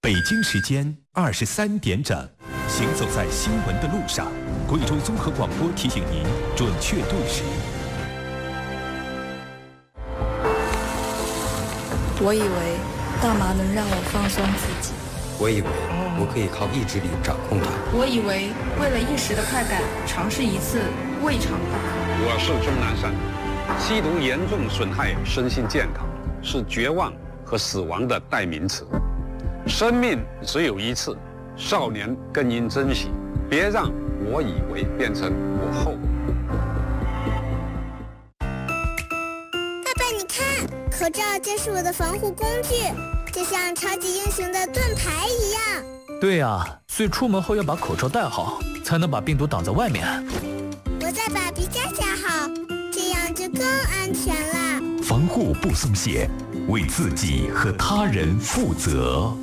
北京时间23点整，行走在新闻的路上，贵州综合广播提醒您准确对时。 我以为大麻能让我放松自己， 我以为我可以靠意志力掌控它， 我以为为了一时的快感，尝试一次未尝不可。 我是钟南山，吸毒严重损害身心健康，是绝望和死亡的代名词。生命只有一次，少年更应珍惜，别让我以为变成我后。 爸爸，你看，口罩就是我的防护工具，就像超级英雄的盾牌一样。 对啊，所以出门后要把口罩戴好，才能把病毒挡在外面。 我再把鼻夹夹好，这样就更安全了。 防护不松懈，为自己和他人负责。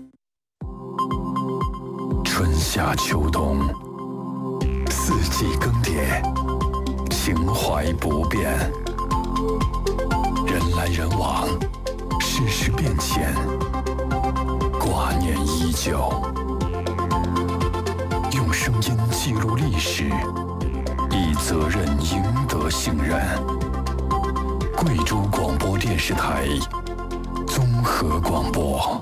春夏秋冬，四季更迭，情怀不变。人来人往，世事变迁，挂念依旧。用声音记录历史，以责任赢得信任。贵州广播电视台综合广播。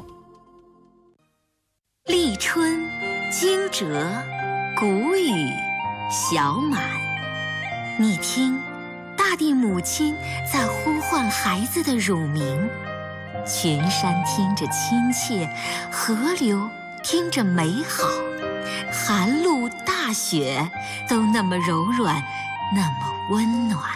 立春，惊蛰，谷雨，小满。你听，大地母亲在呼唤孩子的乳名，群山听着亲切，河流听着美好，寒露大雪都那么柔软，那么温暖。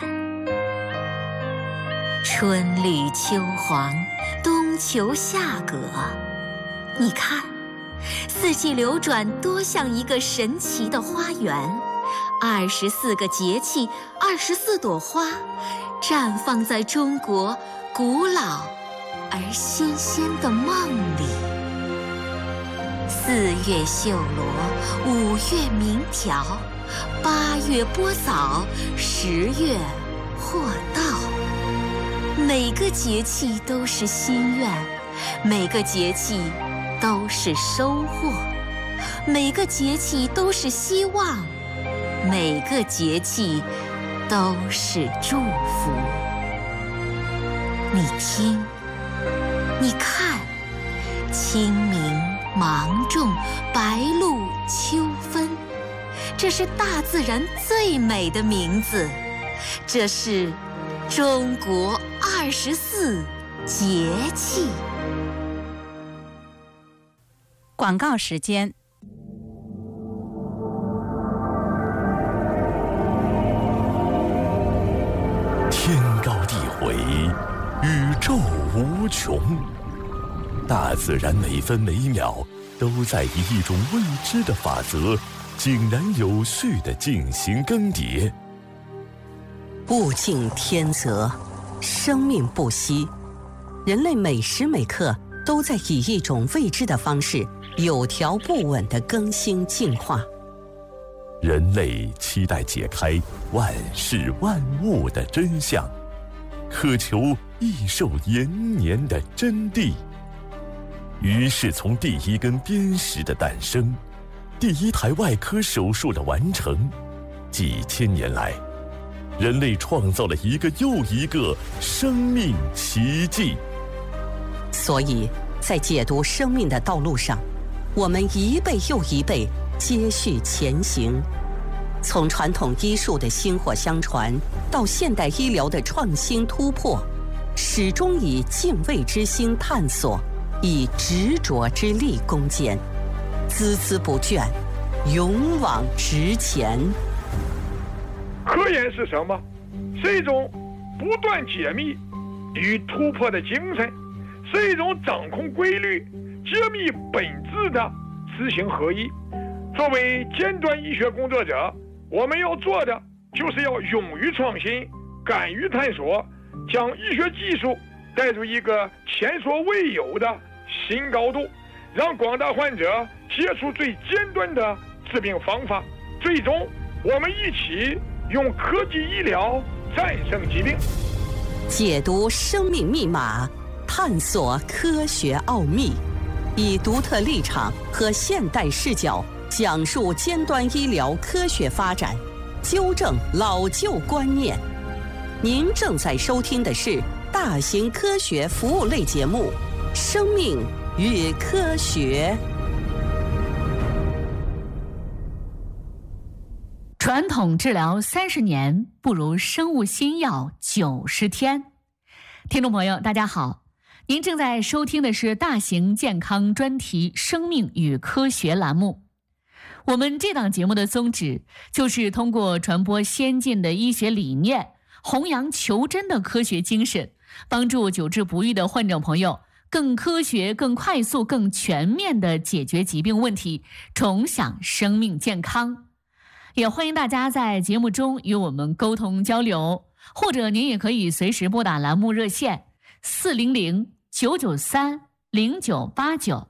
春绿秋黄，冬秋夏葛。你看，四季流转多像一个神奇的花园，24个节气，24朵花，绽放在中国古老而新鲜的梦里。4月绣罗，5月鸣条，8月播枣，10月获稻。每个节气都是心愿，每个节气都是收获，每个节气都是希望，每个节气都是祝福。你听，你看，清明、芒种、白露、秋分，这是大自然最美的名字，这是中国24节气。 广告时间。 天高地回，宇宙无穷，大自然每分每秒都在以一种未知的法则，井然有序地进行更迭。 物竞天择，生命不息，人类每时每刻都在以一种未知的方式有条不紊地更新进化。 人类期待解开万事万物的真相，渴求益寿延年的真谛。于是从第一根砭石的诞生，第一台外科手术的完成，几千年来，人类创造了一个又一个生命奇迹。 所以在解读生命的道路上，我们一辈又一辈接续前行，从传统医术的薪火相传到现代医疗的创新突破，始终以敬畏之心探索，以执着之力攻坚，孜孜不倦，勇往直前。 科研是什么？是一种不断解密与突破的精神，是一种掌控规律、揭秘本质的知行合一。作为尖端医学工作者，我们要做的就是要勇于创新，敢于探索，将医学技术带入一个前所未有的新高度，让广大患者接触最尖端的治病方法。最终，我们一起用科技医疗战胜疾病。 解读生命密码，探索科学奥秘， 以独特立场和现代视角讲述尖端医疗科学发展，纠正老旧观念。您正在收听的是大型科学服务类节目《生命与科学》。 传统治疗30年，不如生物新药90天。听众朋友，大家好，您正在收听的是大型健康专题《生命与科学》栏目。我们这档节目的宗旨就是通过传播先进的医学理念，弘扬求真的科学精神，帮助久治不愈的患者朋友更科学、更快速、更全面地解决疾病问题，重享生命健康。也欢迎大家在节目中与我们沟通交流，或者您也可以随时拨打栏目热线400-993-0989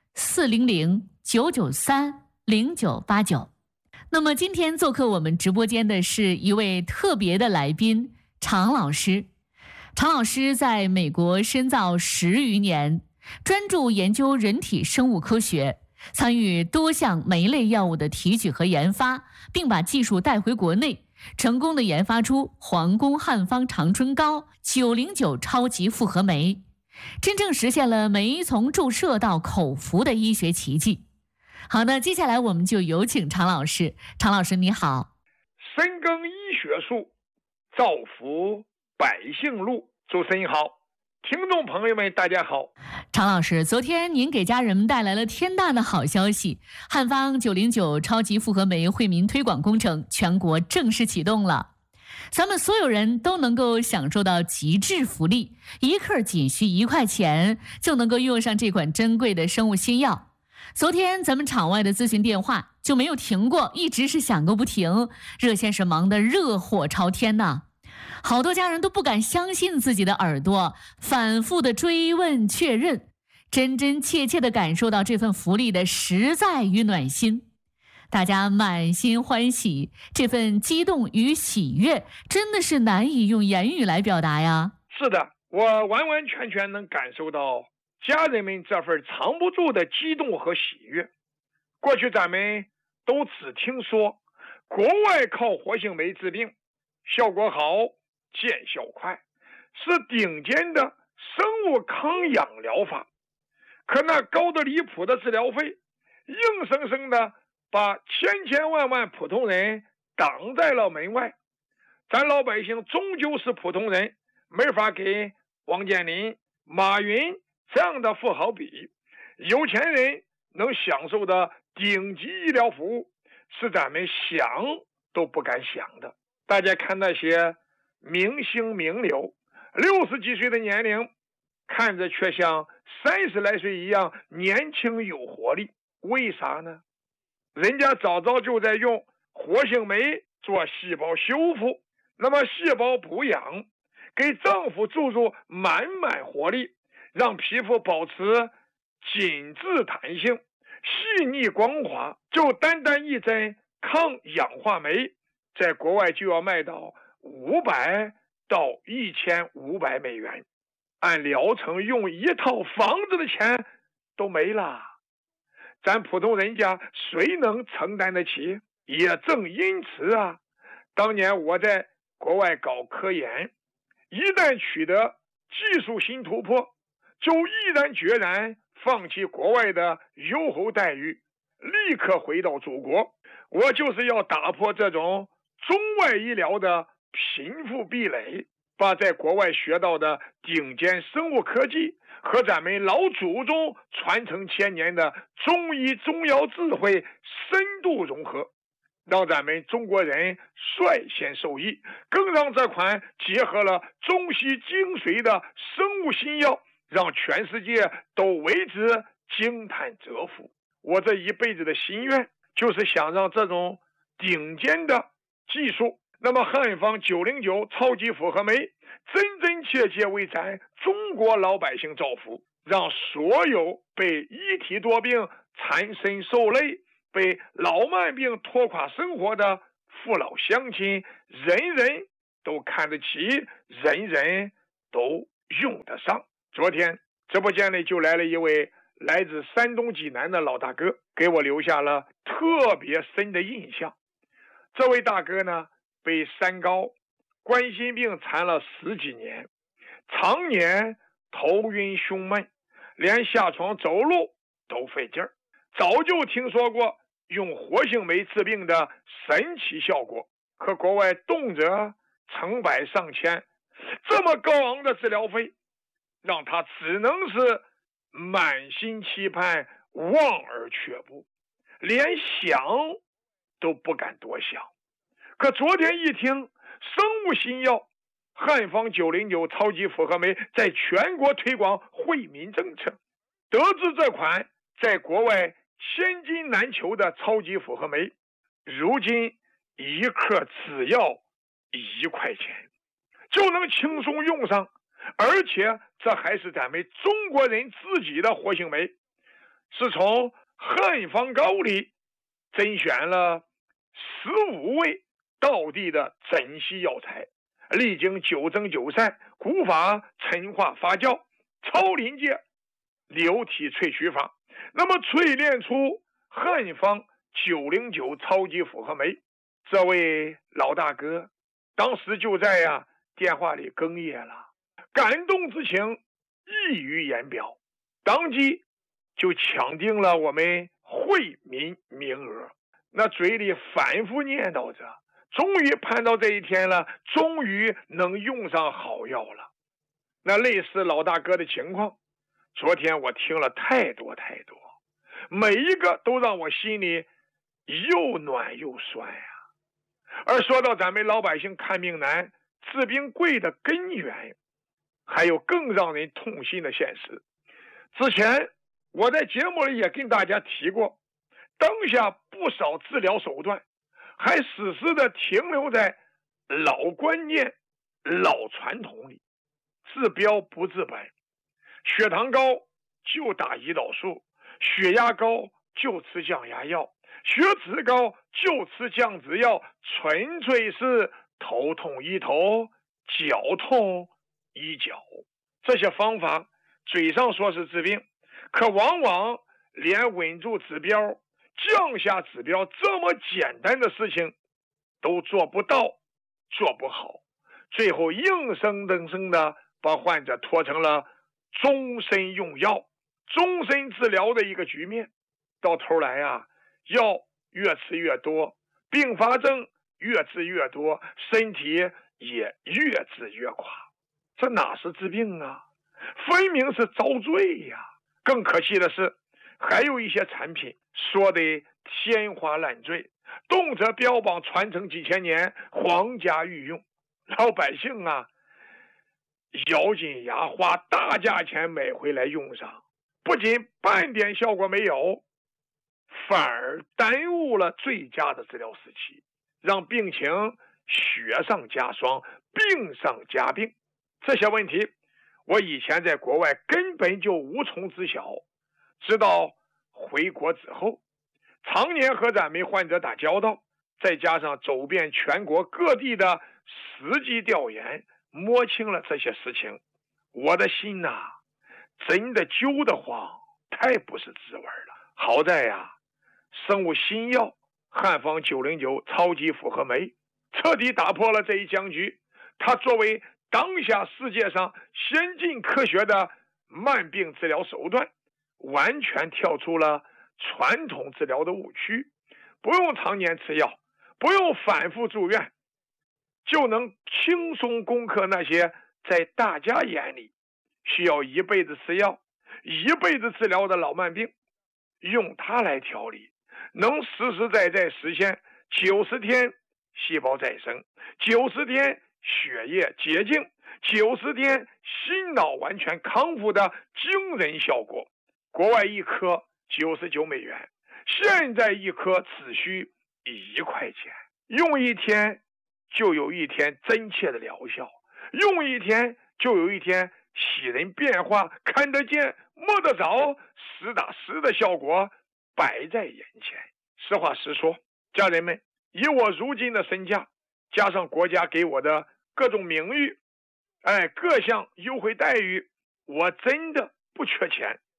400-993-0989。那么今天做客我们直播间的是一位特别的来宾，常老师。常老师在美国深造10余年，专注研究人体生物科学，参与多项酶类药物的提取和研发，并把技术带回国内，成功地研发出皇宫汉方长春膏909超级复合酶，真正实现了酶从注射到口服的医学奇迹。好，那接下来我们就有请常老师。常老师你好。 深耕医学术，造福百姓路。主持人好，听众朋友们大家好。 常老师，昨天您给家人们带来了天大的好消息，汉方909超级复合酶惠民推广工程全国正式启动了，咱们所有人都能够享受到极致福利，一克仅需1块钱就能够用上这款珍贵的生物新药。昨天咱们场外的咨询电话就没有停过，一直是响个不停，热线是忙得热火朝天呐。好多家人都不敢相信自己的耳朵，反复的追问确认，真真切切的感受到这份福利的实在与暖心。大家满心欢喜，这份激动与喜悦真的是难以用言语来表达呀。 是的，我完完全全能感受到家人们这份藏不住的激动和喜悦。过去咱们都只听说国外靠活性酶治病，效果好，见效快，是顶尖的生物抗氧疗法。可那高得离谱的治疗费，硬生生的把千千万万普通人挡在了门外。咱老百姓终究是普通人，没法给王健林、马云这样的富豪比。有钱人能享受的顶级医疗服务，是咱们想都不敢想的。大家看那些明星名流，60几岁的年龄，看着却像30来岁一样年轻有活力。为啥呢？人家早早就在用活性酶做细胞修复，那么细胞补养，给脏腑注入满满活力，让皮肤保持紧致弹性，细腻光滑。就单单一针抗氧化酶，在国外就要卖到500到1500美元，按疗程用一套房子的钱都没了。咱普通人家谁能承担得起？也正因此啊，当年我在国外搞科研，一旦取得技术新突破，就毅然决然放弃国外的优厚待遇，立刻回到祖国。我就是要打破这种中外医疗的贫富壁垒，把在国外学到的顶尖生物科技和咱们老祖宗传承千年的中医中药智慧深度融合，让咱们中国人率先受益，更让这款结合了中西精髓的生物新药让全世界都为之惊叹折服。我这一辈子的心愿就是想让这种顶尖的技术，那么汉方909超级复合酶真真切切为咱中国老百姓造福，让所有被一体多病缠身受累、被老慢病拖垮生活的父老乡亲，人人都看得起，人人都用得上。昨天直播间里就来了一位来自山东济南的老大哥，给我留下了特别深的印象。这位大哥呢，被三高、冠心病缠了10几年，常年头晕胸闷，连下床走路都费劲儿。早就听说过用活性酶治病的神奇效果，可国外动辄成百上千，这么高昂的治疗费，让他只能是满心期盼，望而却步，连想都不敢多想。可昨天一听生物新药汉方909超级复合酶在全国推广惠民政策，得知这款在国外千金难求的超级复合酶，如今1克只要1块钱就能轻松用上，而且这还是咱们中国人自己的活性酶，是从汉方膏里甄选了15位道地的珍稀药材，历经9蒸9晒、古法陈化发酵、超临界流体萃取法，那么淬炼出汉方909超级复合酶。这位老大哥当时就在电话里哽咽了，感动之情溢于言表，当即就抢定了我们惠民名额。那嘴里反复念叨着，终于盼到这一天了，终于能用上好药了。那类似老大哥的情况，昨天我听了太多，每一个都让我心里又暖又酸呀。而说到咱们老百姓看病难、治病贵的根源，还有更让人痛心的现实。之前我在节目里也跟大家提过，当下不少治疗手段还死死地停留在老观念、老传统里，治标不治本。血糖高就打胰岛素，血压高就吃降压药，血脂高就吃降脂药，纯粹是头痛医头，脚痛医脚。这些方法嘴上说是治病，可往往连稳住指标、降下指标这么简单的事情都做不到、做不好，最后硬生生的把患者拖成了终身用药、终身治疗的一个局面。到头来药越吃越多，并发症越治越多，身体也越治越垮。这哪是治病啊，分明是遭罪呀！更可惜的是，还有一些产品说的天花乱坠，动辄标榜传承几千年，皇家御用，老百姓咬紧牙花大价钱买回来用上，不仅半点效果没有，反而耽误了最佳的治疗时期，让病情雪上加霜，病上加病。这些问题我以前在国外根本就无从知晓，直到回国之后，常年和咱们患者打交道，再加上走遍全国各地的实际调研，摸清了这些事情，我的心真的揪得慌，太不是滋味了。好在生物新药汉方909超级复合酶彻底打破了这一僵局，它作为当下世界上先进科学的慢病治疗手段，完全跳出了传统治疗的误区，不用常年吃药，不用反复住院，就能轻松攻克那些在大家眼里需要一辈子吃药、一辈子治疗的老慢病。用它来调理，能实实在在实现90天细胞再生、90天血液洁净、90天心脑完全康复的惊人效果。国外1颗99美元，现在1颗只需1块钱，用1天就有1天真切的疗效，用1天就有1天喜人变化，看得见摸得着，实打实的效果摆在眼前。实话实说，家人们，以我如今的身价，加上国家给我的各种名誉，各项优惠待遇，我真的不缺钱。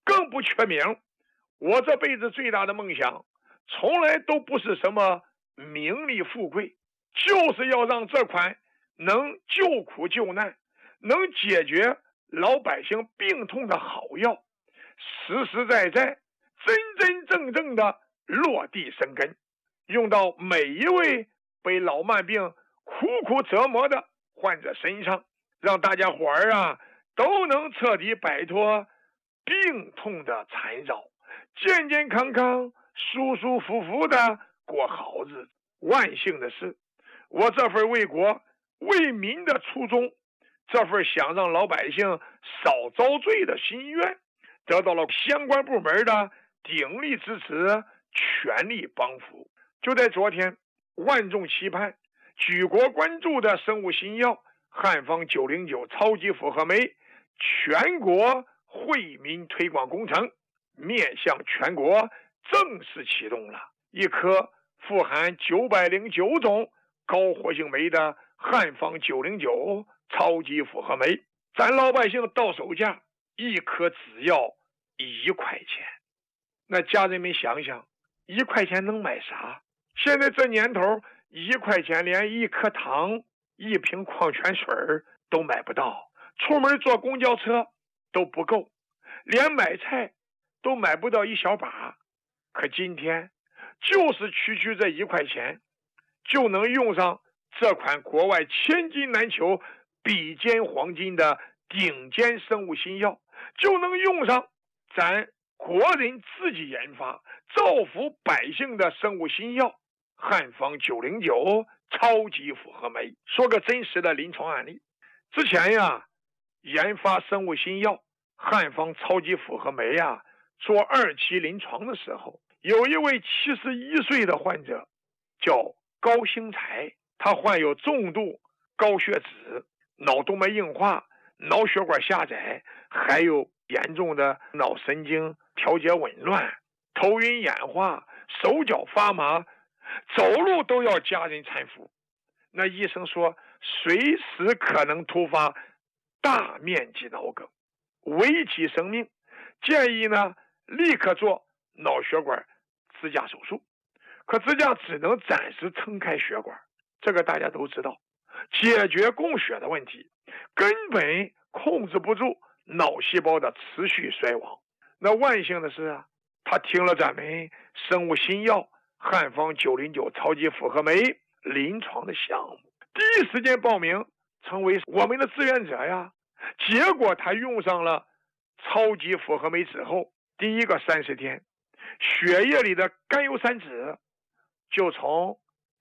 更不缺名。我这辈子最大的梦想，从来都不是什么名利富贵，就是要让这款能救苦救难、能解决老百姓病痛的好药，实实在在、真真正正的落地生根，用到每一位被老慢病苦苦折磨的患者身上，让大家伙儿啊都能彻底摆脱病痛的缠绕，健健康康、舒舒服服的过好日子。万幸的是，我这份为国为民的初衷，这份想让老百姓少遭罪的心愿，得到了相关部门的鼎力支持、全力帮扶。就在昨天，万众期盼、举国关注的生物新药汉方909超级复合酶全国惠民推广工程面向全国正式启动了。一颗富含909种高活性酶的汉方909超级复合酶，咱老百姓到手价一颗只要1块钱。那家人们想想，1块钱能买啥？现在这年头，1块钱连1颗糖、1瓶矿泉水都买不到，出门坐公交车都不够，连买菜都买不到1小把。可今天就是区这1块钱，就能用上这款国外千金难求、比肩黄金的顶尖生物新药，就能用上咱国人自己研发、造福百姓的生物新药汉方909超级复合酶。说个真实的临床案例，之前呀，研发生物新药汉方超级复合酶呀，做2期临床的时候，有一位71岁的患者叫高兴才，他患有重度高血脂、脑动脉硬化、脑血管狭窄，还有严重的脑神经调节紊乱、头晕眼花、手脚发麻，走路都要家人搀扶。那医生说随时可能突发大面积脑梗，危及生命，建议呢立刻做脑血管支架手术。可支架只能暂时撑开血管，这个大家都知道，解决供血的问题，根本控制不住脑细胞的持续衰亡。那万幸的是啊，他听了咱们生物新药汉方909超级复合酶临床的项目，第一时间报名成为我们的志愿者呀。结果他用上了超级复合酶之后，第一个30天，血液里的甘油三酯就从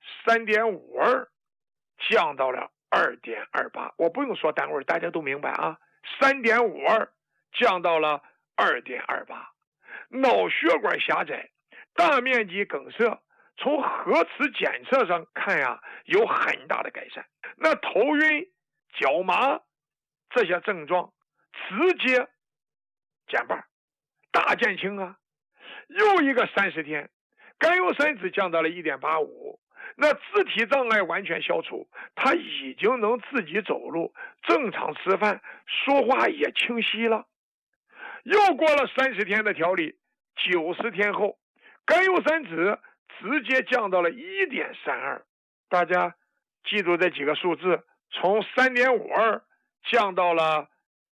3.52降到了2.28。我不用说单位，大家都明白啊。3.52降到了2.28。脑血管狭窄、大面积梗塞，从核磁检测上看呀，有很大的改善。那头晕、脚麻这些症状直接减半，大减轻啊。又一个30天，甘油三酯降到了1.85，那肢体障碍完全消除，他已经能自己走路、正常吃饭、说话也清晰了。又过了30天的调理，90天后，甘油三酯直接降到了1.32。大家记住这几个数字，从3.52降到了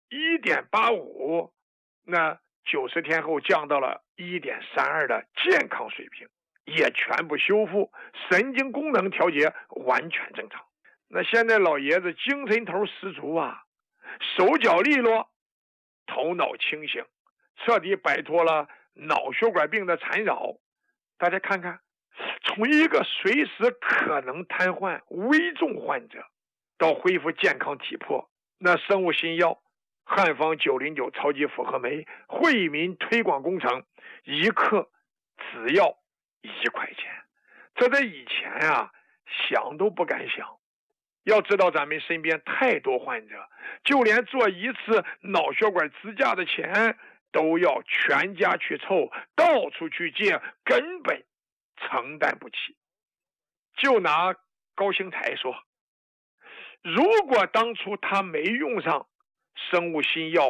1.85，那90天后降到了1.32的健康水平，也全部修复，神经功能调节完全正常。那现在老爷子精神头十足啊，手脚利落，头脑清醒，彻底摆脱了脑血管病的缠绕。大家看看，从一个随时可能瘫痪危重患者到恢复健康体魄，那生物新药汉方909超级复合酶惠民推广工程一克只要1块钱，这在以前啊想都不敢想。要知道咱们身边太多患者，就连做一次脑血管支架的钱都要全家去凑，到处去借，根本承担不起。就拿高兴才说，如果当初他没用上生物新药